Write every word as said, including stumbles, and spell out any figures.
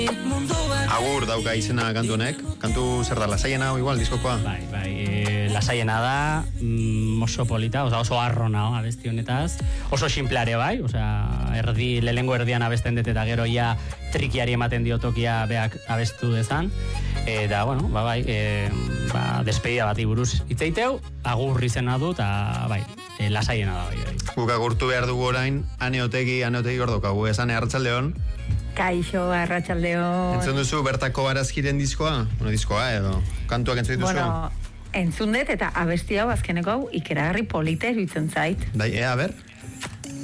Agur dauka izena kantu honek. Kantu zer da, lasaiena o igual, diskokoa? Bai, bai, e, lasaiena da, mm, oso polita, oza, oso arrona oh, abesti honetaz. Oso simplare bai, oza, erdi, lehengo erdian abesten dut eta gero ia trikiari ematen dio tokia beak abestu dezan. Eta, bueno, ba, bai, e, ba, despedida bati buruz itzeiteu, agur izena du, eta, bai, e, lasaiena da, bai, bai. Guk agurtu behar dugu orain, Ane Otegi, Ane Otegi gordokagu, esan arratsaldeon. Kaixo, arratsaldeon. Entzun duzu bertako barazkiren diskoa? Bueno, diskoa edo, kantuak entzun dituzu? Bueno, entzun dut eta abesti hau azkeneko hau ikeragarri polita iruditzen zait. Bai, ea, ber?